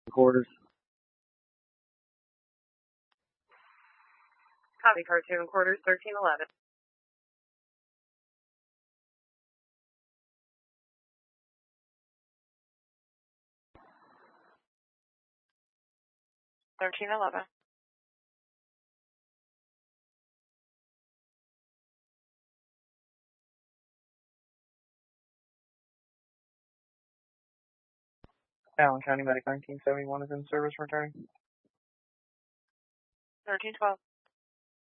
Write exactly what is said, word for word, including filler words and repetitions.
Quarters. Copy, cartoon quarters, thirteen eleven. thirteen eleven. Allen County Medic nineteen seventy-one is in service returning. thirteen twelve.